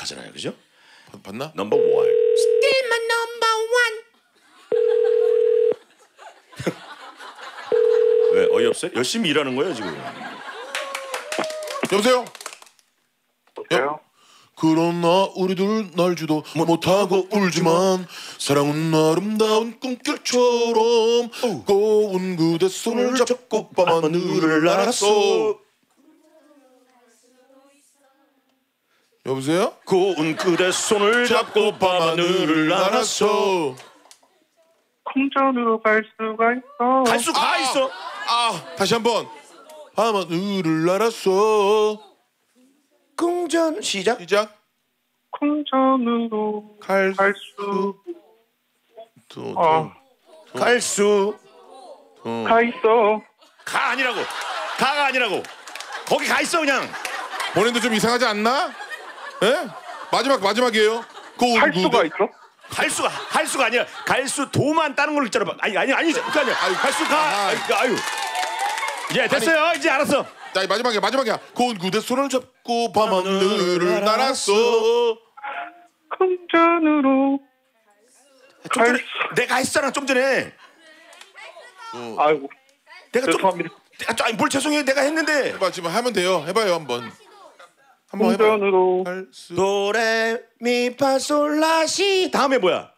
하잖아요, 그죠? 봤나? 넘버 원. Still my number one. 왜 어이없어요? 열심히 일하는 거예요 지금. 여보세요? 여보세요? 그러나 우리들 날지도 못하고 울지만 사랑은 아름다운 꿈결처럼 고운 그대 손을 잡고 밤하늘을 날았어. 여보세요? 고운 그대 손을 잡고 밤하늘을 날았어. 空전으로 갈 수가 있어. 갈 수가 있어. 다시 한번. 밤하늘을 날았어. 궁전 시작. 시작. 空전으로 갈 수 갈 수. 가 있어. 가 아니라고. 가가 아니라고. 거기 가 있어 그냥. 본인도 좀 이상하지 않나? 예? 마지막이에요. 할 수가 있어? 할 수가 아니라 갈 수 도만 따는 걸로 있잖아. 아니 그거 아니야. 갈 수가. 아유. 예 됐어요. 이제 알았어. 자 마지막이야. 고운 그대 손을 잡고 밤하늘을 날았어. 空전으로 좀 전에 내가 했잖아 좀 전에. 아이고 내가 죄송합니다. 아니 뭘 죄송해요. 내가 했는데. 해봐 지금 하면 돼요. 해봐요 한번 해봐요. 空전으로 도레미파솔라시 다음에 뭐야?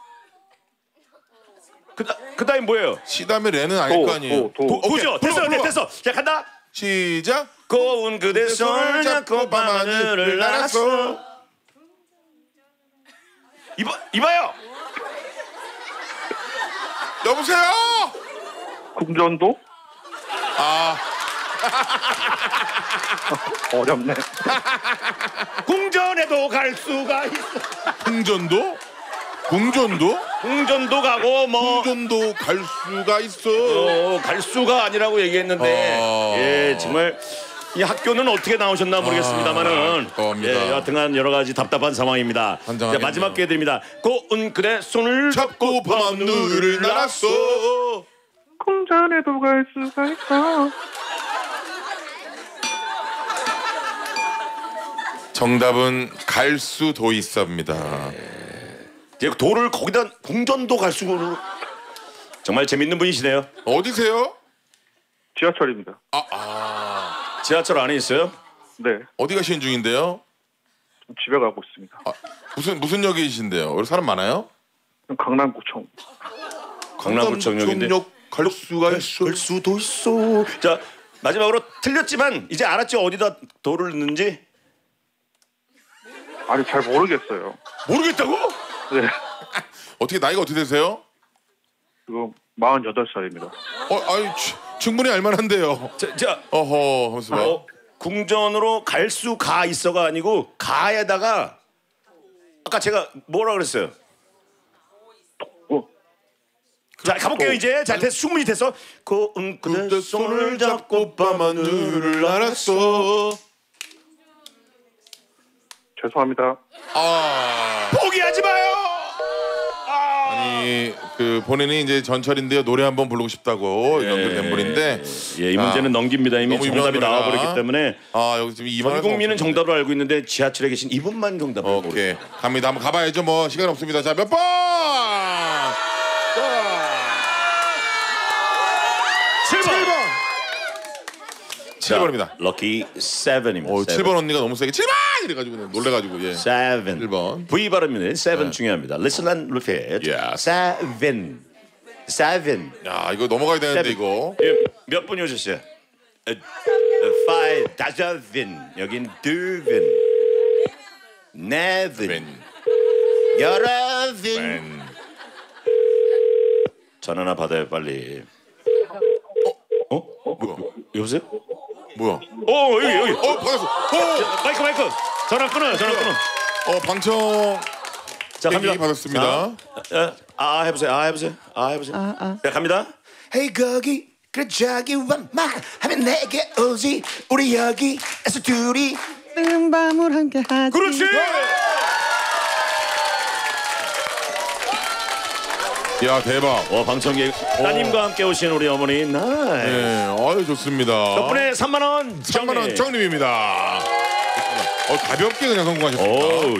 그다음에 뭐예요? 시다음에 레는 아닐 거 아니에요. 도죠. 됐어. 불러. 됐어. 자 간다. 시작. 고운 그대 손을 잡고 밤하늘을 날았어. 이봐요. 여보세요. 궁전도? 어렵네. 궁전에도 갈 수가 있어. 궁전도? 궁전도 가고 뭐 궁전도 갈 수가 있어. 갈 수가 아니라고 얘기했는데 예 정말 이 학교는 어떻게 나오셨나 모르겠습니다만은 예, 여하튼간 여러 가지 답답한 상황입니다. 자, 마지막 기회 드립니다. 고운 그대 손을 잡고 밤하늘을 날았어. 궁전에도 갈 수가 있어. 정답은 갈 수도 있습니다. 도를 거기다 궁전도 갈 수로 정말 재밌는 분이시네요. 어디세요? 지하철입니다. 지하철 안에 있어요? 네. 어디 가시는 중인데요? 집에 가고 있습니다. 무슨 역이신데요? 여기 사람 많아요? 강남구청. 강남구청역인데 갈 수가 있어. 갈 수도 있어. 자 마지막으로 틀렸지만 이제 알았죠? 어디다 도를 넣는지? 아니 잘 모르겠어요. 모르겠다고? 네. 어떻게 나이가 어떻게 되세요? 그거 48살입니다. 충분히 알만한데요. 자 어허 하면서 봐요. 궁전으로 갈 수 가 있어가 아니고 가에다가 아까 제가 뭐라 그랬어요? 자 가볼게요 이제. 자 됐어. 충분히 됐어. 고운 그대 손을 잡고 밤하늘을 날았어. 죄송합니다. 포기하지 마요. 아니 본인이 이제 전철인데요 노래 한번 부르고 싶다고 연결된 분인데 이 문제는 넘깁니다. 이미 정답이 나와버렸기 때문에 여기 지금 전 국민은 정답을 알고 있는데 지하철에 계신 이분만 정답을 모르고. 오케이 갑니다. 한번 가봐야죠. 뭐 시간 없습니다. 자 몇 번? 7번입니다. 럭키 7입니다. 7번 언니가 너무 세게 7번 이래가지고 놀래가지고 7. 1번 V 발음입니다. 7 중요합니다. Listen and repeat. 7. 야 이거 넘어가야 되는데 이거 몇 분이 오셨어요? 5. 여긴 2. 4. 11. 전화나 받아요 빨리. 뭐야? 여보세요? 뭐야? 여기. 받았어. 마이크. 전화 끊어요. 방청 자 갑니다. 받았습니다. 해보세요. 자 갑니다. Hey 거기 그래 저기 완마 하면 내게 오지 우리 여기에서 둘이 뜨는 밤을 함께 하지. 그렇지. 야 대박. 방청객 따님과 함께 오신 우리 어머니 나이. 네, 좋습니다. 덕분에 3만 원. 3만 원 정립입니다. 가볍게 그냥 성공하셨습니다.